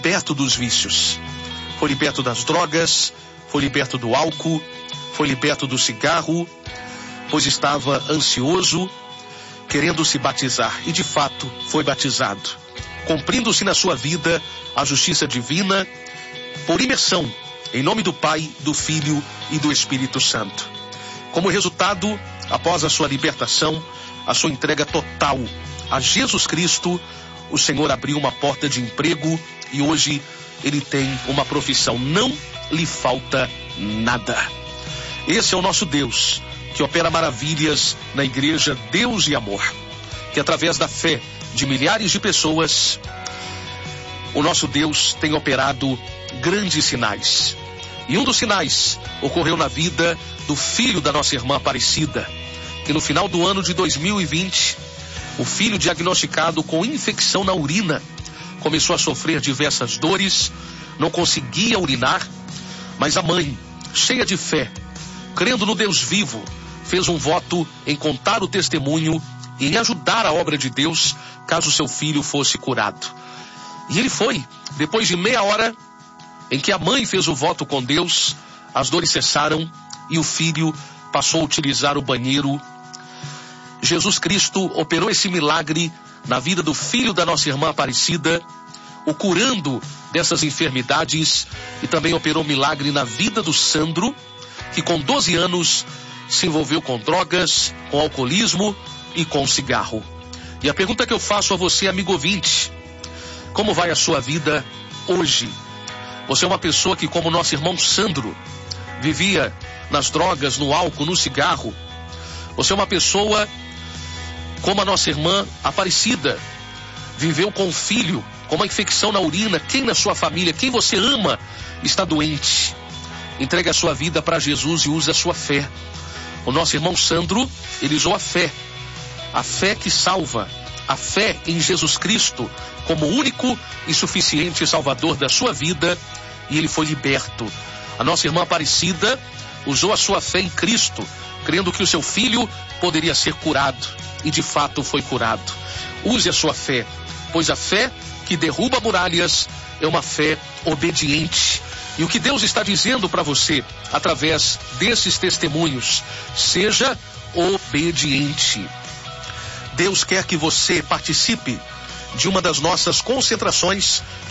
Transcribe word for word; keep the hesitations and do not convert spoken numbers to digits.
liberto dos vícios. Foi liberto das drogas, foi liberto do álcool, foi liberto do cigarro, pois estava ansioso, querendo se batizar, e de fato foi batizado, cumprindo-se na sua vida a justiça divina por imersão, em nome do Pai, do Filho e do Espírito Santo. Como resultado, após a sua libertação, a sua entrega total a Jesus Cristo, o Senhor abriu uma porta de emprego e hoje ele tem uma profissão. Não lhe falta nada. Esse é o nosso Deus, que opera maravilhas na igreja Deus e Amor, que através da fé de milhares de pessoas, o nosso Deus tem operado grandes sinais. E um dos sinais ocorreu na vida do filho da nossa irmã Aparecida, que no final do ano de dois mil e vinte, o filho diagnosticado com infecção na urina, começou a sofrer diversas dores, não conseguia urinar, mas a mãe, cheia de fé, crendo no Deus vivo, fez um voto em contar o testemunho e em ajudar a obra de Deus, caso seu filho fosse curado. E ele foi. Depois de meia hora em que a mãe fez o voto com Deus, as dores cessaram e o filho passou a utilizar o banheiro. Jesus Cristo operou esse milagre na vida do filho da nossa irmã Aparecida, o curando dessas enfermidades, e também operou milagre na vida do Sandro, que com doze anos se envolveu com drogas, com alcoolismo e com cigarro. E a pergunta que eu faço a você, amigo ouvinte: como vai a sua vida hoje? Você é uma pessoa que, como nosso irmão Sandro, vivia nas drogas, no álcool, no cigarro. Você é uma pessoa como a nossa irmã Aparecida, viveu com um filho com uma infecção na urina. Quem na sua família, quem você ama, está doente? Entregue a sua vida para Jesus e use a sua fé. O nosso irmão Sandro, ele usou a fé, a fé que salva, a fé em Jesus Cristo como único e suficiente Salvador da sua vida, e ele foi liberto. A nossa irmã Aparecida usou a sua fé em Cristo, crendo que o seu filho poderia ser curado, e de fato foi curado. Use a sua fé, pois a fé que derruba muralhas é uma fé obediente. E o que Deus está dizendo para você através desses testemunhos: seja obediente. Deus quer que você participe de uma das nossas concentrações